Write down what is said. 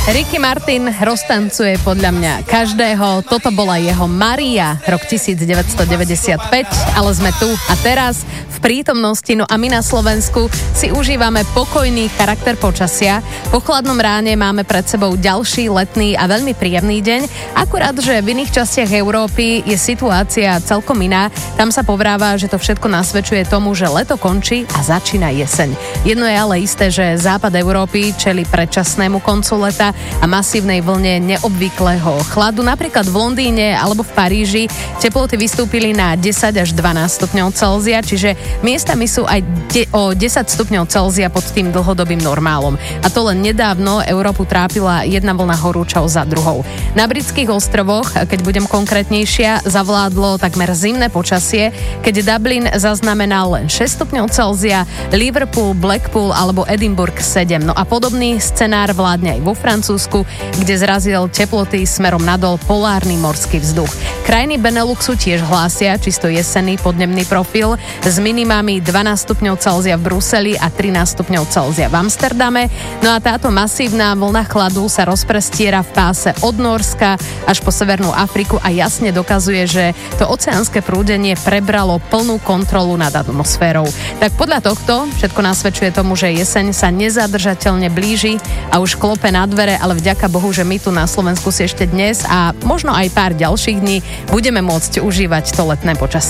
Ricky Martin roztancuje podľa mňa každého. Toto bola jeho Maria, rok 1995, ale sme tu a teraz v prítomnosti. No a my na Slovensku si užívame pokojný charakter počasia. Po chladnom ráne máme pred sebou ďalší letný a veľmi príjemný deň. Akurát, že v iných častiach Európy je situácia celkom iná. Tam sa povráva, že to všetko nasvedčuje tomu, že leto končí a začína jeseň. Jedno je ale isté, že západ Európy čelí predčasnému koncu leta a masívnej vlne neobvyklého chladu. Napríklad v Londýne alebo v Paríži teploty vystúpili na 10 až 12 stupňov Celzia, čiže miestami sú aj o 10 stupňov Celzia pod tým dlhodobým normálom. A to len nedávno Európu trápila jedna vlna horúčov za druhou. Na britských ostrovoch, keď budem konkrétnejšia, zavládlo takmer zimné počasie, keď Dublin zaznamenal len 6 stupňov Celzia, Liverpool, Blackpool alebo Edinburgh 7. No a podobný scenár vládne aj vo Francúzsku, kde zrazil teploty smerom nadol polárny morský vzduch. Krajiny Beneluxu tiež hlásia čisto jesenný podnebný profil s minimami 12 stupňov Celzia v Bruseli a 13 stupňov Celzia v Amsterdame. No a táto masívna vlna chladu sa rozprestiera v páse od Nórska až po Severnú Afriku a jasne dokazuje, že to oceánske prúdenie prebralo plnú kontrolu nad atmosférou. Tak podľa tohto všetko nasvedčuje tomu, že jeseň sa nezadržateľne blíži a už klope na dvere, ale vďaka Bohu, že my tu na Slovensku si ešte dnes a možno aj pár ďalších dní budeme môcť užívať to letné počasie.